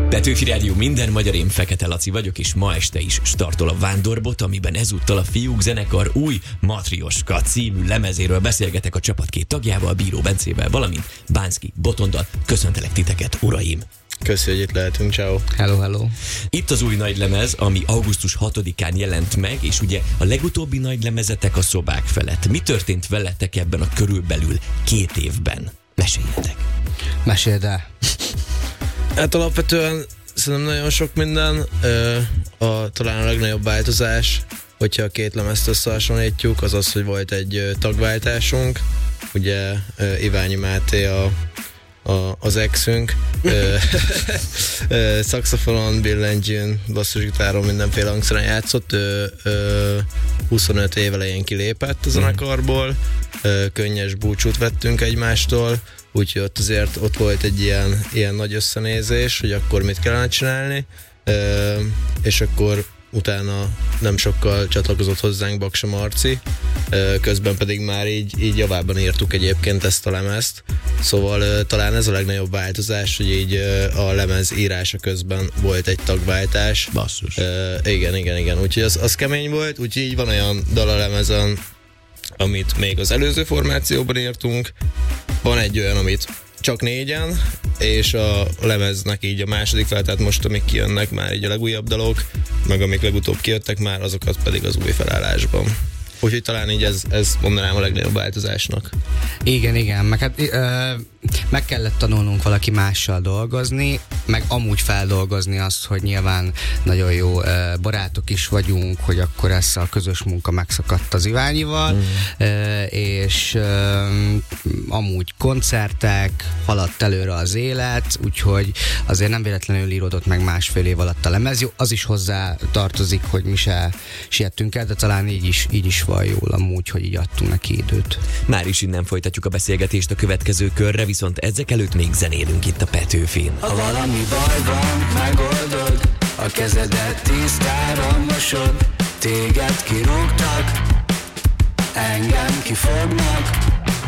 Petőfi Rádió, minden magyar, én Fekete Laci vagyok, és ma este is startol a Vándorbot, amiben ezúttal a Fiúk zenekar új Matrioska című lemezéről beszélgetek a csapat két tagjával, Bíró Bencével, valamint Bánszky Botondal. Köszöntelek titeket, uraim! Köszi, hogy itt lehetünk, ciao. Hello, hello. Itt az új nagylemez, ami augusztus 6-án jelent meg, és ugye a legutóbbi nagylemezetek a szobák felett. Mi történt veletek ebben a körülbelül 2 évben? Meséljetek! Meséld el! Hát alapvetően szerintem nagyon sok minden. Talán a legnagyobb változás, hogyha a két lemezt összehasonlítjuk, az az, hogy volt egy tagváltásunk. Ugye Iványi Máté az exünk, szaxofonon, billentyűn, basszusgitáron, mindenféle hangszeren játszott, 25 év elején kilépett a zenekarból, könnyes búcsút vettünk egymástól, úgyhogy ott volt egy ilyen nagy összenézés, hogy akkor mit kellene csinálni, és akkor utána nem sokkal csatlakozott hozzánk Baksa Marci, közben pedig már így javában írtuk egyébként ezt a lemezt, szóval talán ez a legnagyobb változás, hogy így a lemez írása közben volt egy tagváltás. Basszus. Igen, úgyhogy az kemény volt, úgyhogy így van olyan dal a lemezen, amit még az előző formációban írtunk, van egy olyan, amit csak 4-en, és a lemeznek így a második fel, tehát most amik kijönnek már így a legújabb dalok, meg amik legutóbb kijöttek már, azokat pedig az új felállásban. Úgyhogy talán így ez mondanám a legnagyobb változásnak. Igen, meg hát meg kellett tanulnunk valaki mással dolgozni, meg amúgy feldolgozni azt, hogy nyilván nagyon jó barátok is vagyunk, hogy akkor ez a közös munka megszakadt az Iványival, és amúgy koncertek, haladt előre az élet, úgyhogy azért nem véletlenül íródott meg 1,5 év alatt a lemez. Jó, az is hozzá tartozik, hogy mi se siettünk el, de talán így is van jól amúgy, hogy így adtunk neki időt. Már is innen folytatjuk a beszélgetést a következő körre, viszont ezek előtt még zenélünk itt a Petőfin. Ha valami baj van, megoldod, a kezedet tisztára mosod, téged kirúgtak, engem kifognak,